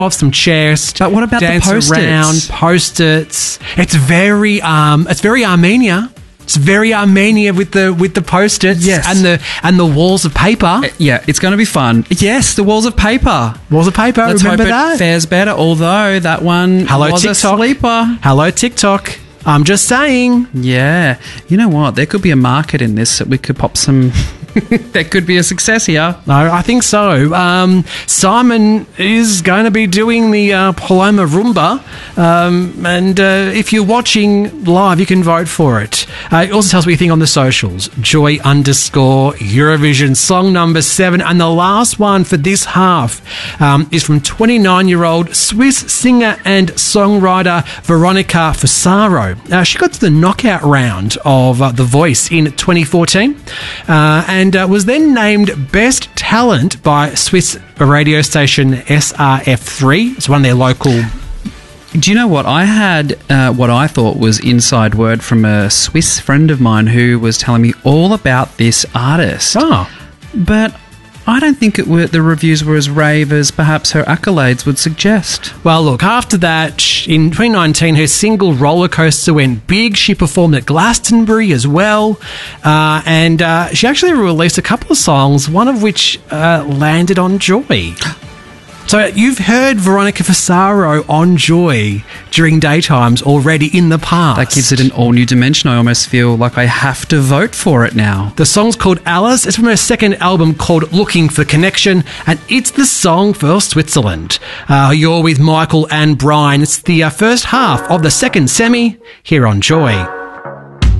off some chairs. But what about the dance Post-its? around, Post-its. It's very Armenia. It's very Armenia with the Post-its, Yes. and the walls of paper. Yeah, it's going to be fun. Yes, the walls of paper. Walls of paper. Let's remember hope that? it fares better, although that one Hello, was TikTok. a sleeper. Hello, TikTok. I'm just saying. Yeah. You know what? There could be a market in this that we could pop some... There could be a success here. No, I think so. Simon is going to be doing the Paloma Rumba, and if you're watching live, you can vote for it. It also tells me what you think on the socials. Joy_Eurovision song number 7, and the last one for this half is from 29-year-old Swiss singer and songwriter Veronica Fasaro. She got to the knockout round of The Voice in 2014, and was then named Best Talent by Swiss radio station SRF3. It's one of their local... Do you know what? I had what I thought was inside word from a Swiss friend of mine who was telling me all about this artist. Oh. But I don't think the reviews were as rave as perhaps her accolades would suggest. Well, look, after that, in 2019, her single Roller Coaster went big. She performed at Glastonbury as well. And she actually released a couple of songs, one of which landed on Joy. So you've heard Veronica Fasaro on Joy during daytimes already in the past. That gives it an all-new dimension. I almost feel like I have to vote for it now. The song's called Alice. It's from her second album called Looking for Connection, and it's the song for Switzerland. You're with Michael and Brian. It's the first half of the second semi here on Joy.